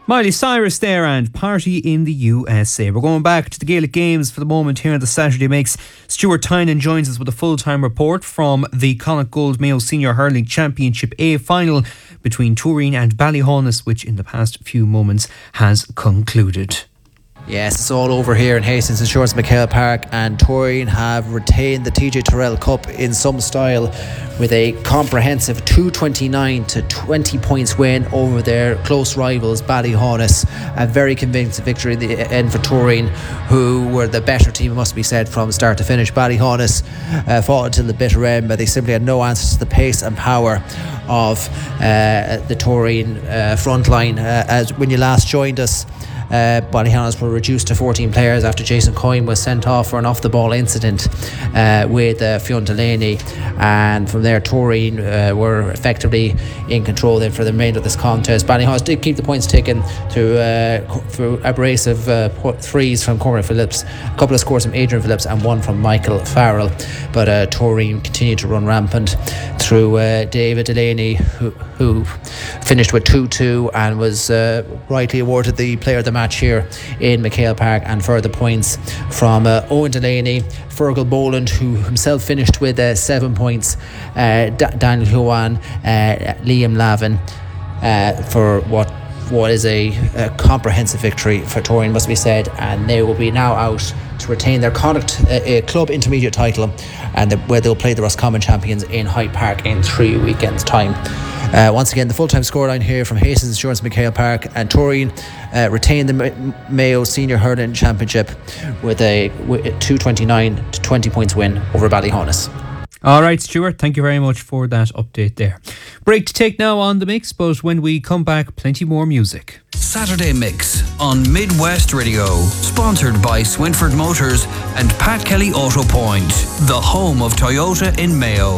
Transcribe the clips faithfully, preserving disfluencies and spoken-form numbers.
Miley Cyrus there and Party in the U S A. We're going back to the Gaelic Games for the moment here in the Saturday Mix. Stuart Tynan joins us with a full-time report from the Connacht Gold Mayo Senior Hurling Championship A final between Turin and Ballyhaunis, which in the past few moments has concluded. Yes, it's all over here in Hastings Insurance McHale Park, and Turin have retained the T J Tyrrell Cup in some style with a comprehensive two twenty-nine to twenty points win over their close rivals Ballyhaunis. A very convincing victory in the end for Turin, who were the better team, it must be said, from start to finish. Ballyhaunis uh, fought until the bitter end, but they simply had no answers to the pace and power of uh, the Turin uh, front line. Uh, as when you last joined us, Uh, Ballyhaunis were reduced to fourteen players after Jason Coyne was sent off for an off-the-ball incident uh, with uh, Fionn Delaney, and from there Turin uh, were effectively in control then for the remainder of this contest. Ballyhaunis did keep the points taken through, uh, through abrasive uh, threes from Cormac Phillips, a couple of scores from Adrian Phillips and one from Michael Farrell, but uh, Turin continued to run rampant through uh, David Delaney, who, who finished with two two and was uh, rightly awarded the player of the match here in McHale Park, and further points from uh, Owen Delaney, Fergal Boland, who himself finished with uh, seven points, uh, D- Daniel Huan, uh, Liam Lavin, uh, for what what is a, a comprehensive victory for Turin, must be said, and they will be now out to retain their Connacht uh, club intermediate title, and the, where they'll play the Roscommon champions in Hyde Park in three weekends' time. Uh, once again, the full-time scoreline here from Hastings Insurance McHale Park, and Turin uh, retained the M- Mayo Senior Hurling Championship with a two twenty-nine to twenty points win over Ballyhaunis. All right, Stuart, thank you very much for that update there. Break to take now on the mix, but when we come back, plenty more music. Saturday Mix on Midwest Radio, sponsored by Swinford Motors and Pat Kelly Auto Point, the home of Toyota in Mayo.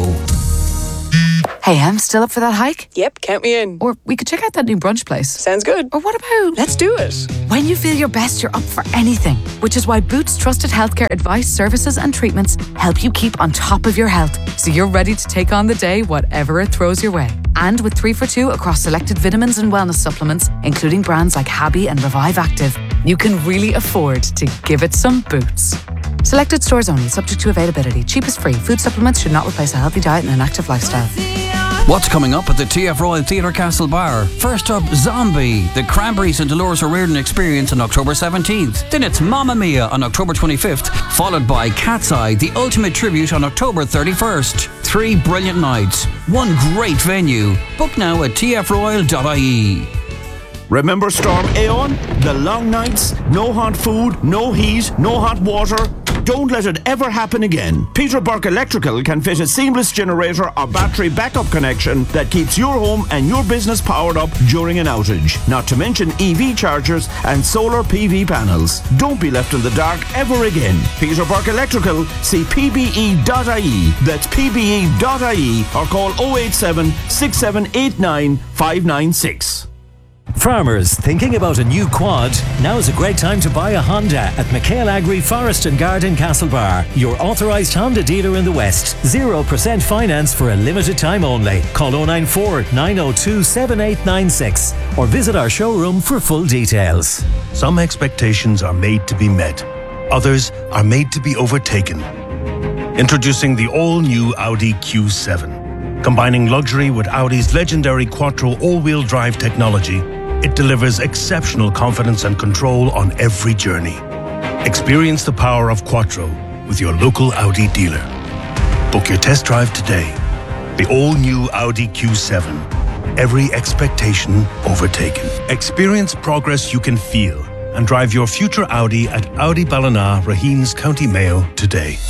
Hey, I'm still up for that hike? Yep, count me in. Or we could check out that new brunch place. Sounds good. Or what about... Let's do it. When you feel your best, you're up for anything. Which is why Boots Trusted Healthcare Advice, Services and Treatments help you keep on top of your health, so you're ready to take on the day, whatever it throws your way. And with three for two across selected vitamins and wellness supplements, including brands like Habi and Revive Active, you can really afford to give it some Boots. Selected stores only, subject to availability. Cheap is free. Food supplements should not replace a healthy diet and an active lifestyle. What's coming up at the T F Royal Theatre Castlebar? First up, Zombie, the Cranberries and Dolores O'Riordan Experience on October seventeenth. Then it's Mamma Mia on October twenty-fifth, followed by Cat's Eye, the ultimate tribute on October thirty-first. Three brilliant nights, one great venue. Book now at t f royal dot i e. Remember Storm Aeon? The long nights, no hot food, no heat, no hot water. Don't let it ever happen again. Peter Burke Electrical can fit a seamless generator or battery backup connection that keeps your home and your business powered up during an outage. Not to mention E V chargers and solar P V panels. Don't be left in the dark ever again. Peter Burke Electrical, see p b e dot i e. That's p b e dot i e, or call oh eight seven, six seven eight nine, five nine six. Farmers thinking about a new quad? Now's a great time to buy a Honda at McHale Agri Forest and Garden Castlebar, your authorised Honda dealer in the West. zero percent finance for a limited time only. Call oh nine four, nine oh two, seven eight nine six or visit our showroom for full details. Some expectations are made to be met. Others are made to be overtaken. Introducing the all-new Audi Q seven. Combining luxury with Audi's legendary Quattro all-wheel drive technology, it delivers exceptional confidence and control on every journey. Experience the power of Quattro with your local Audi dealer. Book your test drive today. The all-new Audi Q seven. Every expectation overtaken. Experience progress you can feel and drive your future Audi at Audi Ballina, Raheens, County Mayo today.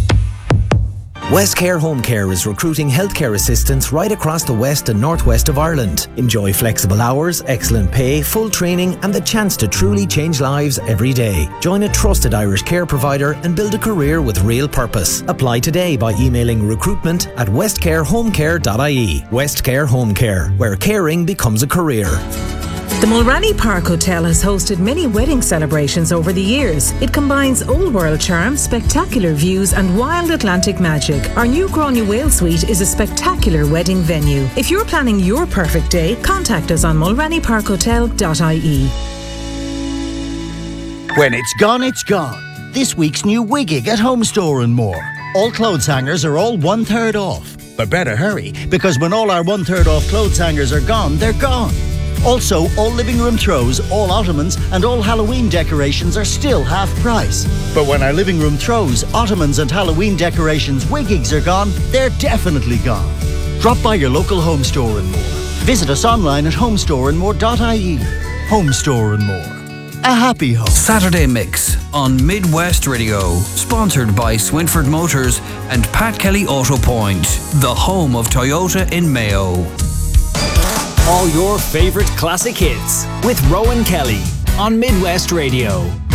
Westcare Home Care is recruiting healthcare assistants right across the west and northwest of Ireland. Enjoy flexible hours, excellent pay, full training and the chance to truly change lives every day. Join a trusted Irish care provider and build a career with real purpose. Apply today by emailing recruitment at westcare home care dot i e. Westcare Home Care, where caring becomes a career. The Mulranny Park Hotel has hosted many wedding celebrations over the years. It combines old world charm, spectacular views and wild Atlantic magic. Our new Gráinne Whale Suite is a spectacular wedding venue. If you're planning your perfect day, contact us on mulranny park hotel dot I E. When it's gone, it's gone. This week's new Wiggig at Home Store and More. All clothes hangers are all one third off. But better hurry, because when all our one third off clothes hangers are gone, they're gone. Also, all living room throws, all ottomans and all Halloween decorations are still half price. But when our living room throws, ottomans and Halloween decorations Wiggigs are gone, they're definitely gone. Drop by your local Home Store and More. Visit us online at home store and more dot I E. Home Store and More. A happy home. Saturday Mix on Midwest Radio. Sponsored by Swinford Motors and Pat Kelly Auto Point, the home of Toyota in Mayo. All your favourite classic hits with Rowan Kelly on Midwest Radio.